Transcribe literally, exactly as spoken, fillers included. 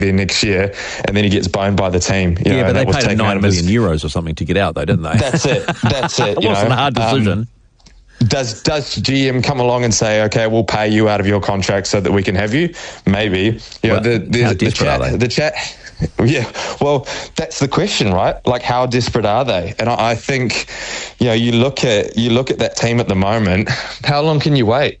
there next year, and then he gets boned by the team. You yeah, know, but they was paid him taken out nine of million his- euros or something to get out, though, didn't they? That's it. That's it. It you wasn't know. a hard decision. Um, Does does G M come along and say, okay, we'll pay you out of your contract so that we can have you? Maybe. You know, Well, the, how the, the desperate are they? chat. The chat. Yeah. Well, that's the question, right? Like, how desperate are they? And I, I think, you know, you look at you look at that team at the moment. How long can you wait?